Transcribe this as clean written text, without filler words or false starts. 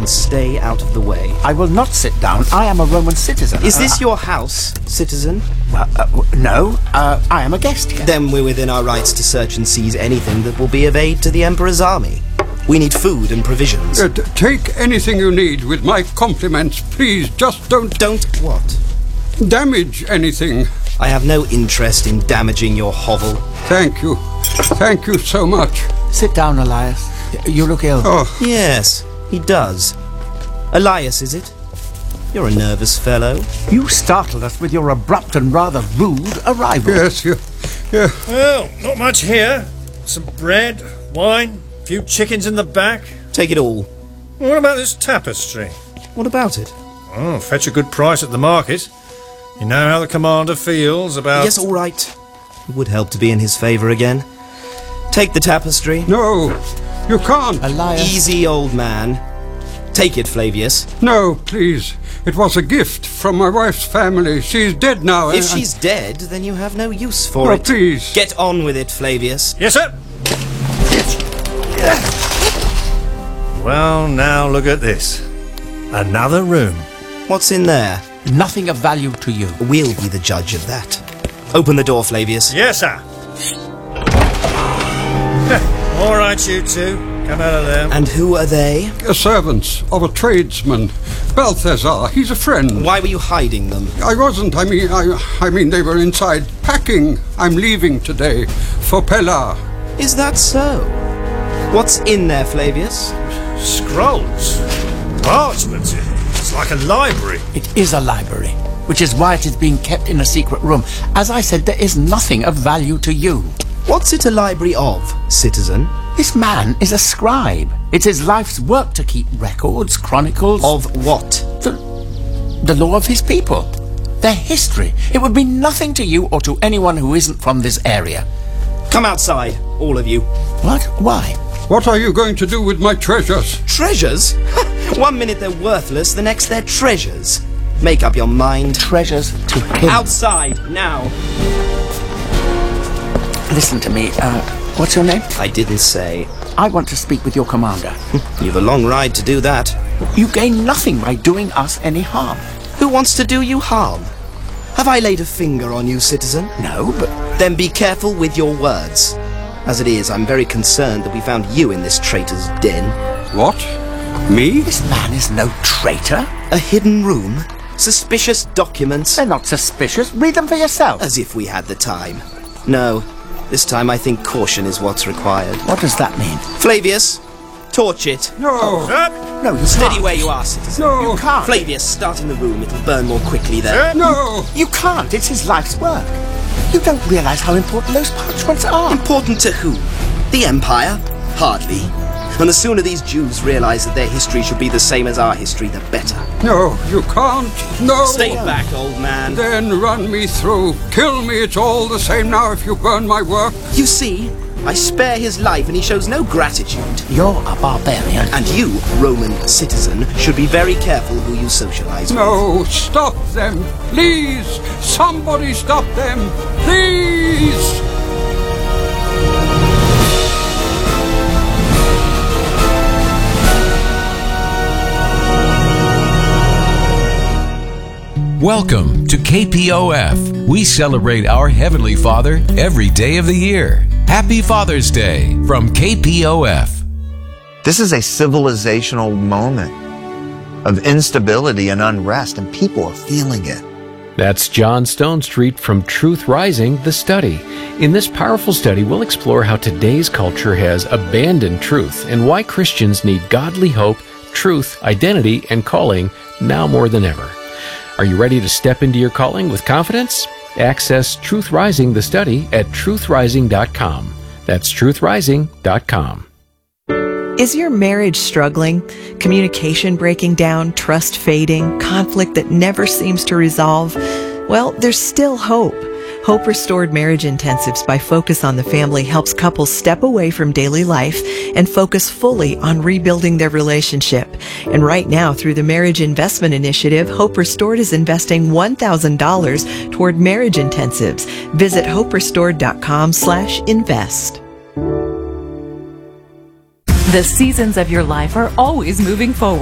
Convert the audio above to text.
and stay out of the way. I will not sit down. I am a Roman citizen. Is this your house, citizen? No. I am a guest here. Then we're within our rights to search and seize anything that will be of aid to the Emperor's army. We need food and provisions. Take anything you need with my compliments. Please, just don't... Don't what? Damage anything. I have no interest in damaging your hovel. Thank you. Thank you so much. Sit down, Elias. You look ill. Oh. Yes, he does. Elias, is it? You're a nervous fellow. You startled us with your abrupt and rather rude arrival. Yes, yeah. Well, not much here. Some bread, wine, a few chickens in the back. Take it all. What about this tapestry? What about it? Oh, fetch a good price at the market. You know how the commander feels about... Yes, all right. It would help to be in his favour again. Take the tapestry. No, you can't. Elias. Easy, old man. Take it, Flavius. No, please. It was a gift from my wife's family. She's dead now. If she's dead, then you have no use for it. Please. Get on with it, Flavius. Yes, sir. Well, now look at this. Another room. What's in there? Nothing of value to you. We'll be the judge of that. Open the door, Flavius. Yes, sir. All right, you two. Come out of there. And who are they? Servants of a tradesman. Balthazar, he's a friend. Why were you hiding them? I wasn't. I mean, they were inside packing. I'm leaving today for Pella. Is that so? What's in there, Flavius? Scrolls. Parchment. It's like a library. It is a library, which is why it is being kept in a secret room. As I said, there is nothing of value to you. What's it a library of, citizen? This man is a scribe. It's his life's work to keep records, chronicles... Of what? The law of his people. Their history. It would mean nothing to you or to anyone who isn't from this area. Come outside, all of you. What? Why? What are you going to do with my treasures? Treasures? 1 minute they're worthless, the next they're treasures. Make up your mind. Treasures to him. Outside, now. Listen to me. What's your name? I didn't say. I want to speak with your commander. You've a long ride to do that. You gain nothing by doing us any harm. Who wants to do you harm? Have I laid a finger on you, citizen? No, but... Then be careful with your words. As it is, I'm very concerned that we found you in this traitor's den. What? Me? This man is no traitor. A hidden room? Suspicious documents? They're not suspicious. Read them for yourself. As if we had the time. No, this time I think caution is what's required. What does that mean? Flavius, torch it. No. No, you Steady can't. where you are, citizen. No. You can't. Flavius, start in the room. It'll burn more quickly there. No. You can't. It's his life's work. You don't realize how important those parchments are. Important to who? The Empire? Hardly. And the sooner these Jews realize that their history should be the same as our history, the better. No, you can't. No. Stay back, old man. Then run me through. Kill me. It's all the same now if you burn my work. You see, I spare his life and he shows no gratitude. You're a barbarian. And you, Roman citizen, should be very careful who you socialize with. No, stop them. Please. Somebody stop them. Please. Welcome to KPOF. We celebrate our Heavenly Father every day of the year. Happy Father's Day from KPOF. This is a civilizational moment of instability and unrest, and people are feeling it. That's John Stonestreet from Truth Rising, the study. In this powerful study, we'll explore how today's culture has abandoned truth and why Christians need godly hope, truth, identity, and calling now more than ever. Are you ready to step into your calling with confidence? Access Truth Rising, the study at truthrising.com. That's truthrising.com. Is your marriage struggling? Communication breaking down, trust fading, conflict that never seems to resolve? Well, there's still hope. Hope Restored Marriage Intensives by Focus on the Family helps couples step away from daily life and focus fully on rebuilding their relationship. And right now, through the Marriage Investment Initiative, Hope Restored is investing $1,000 toward marriage intensives. Visit hoperestored.com/invest. The seasons of your life are always moving forward.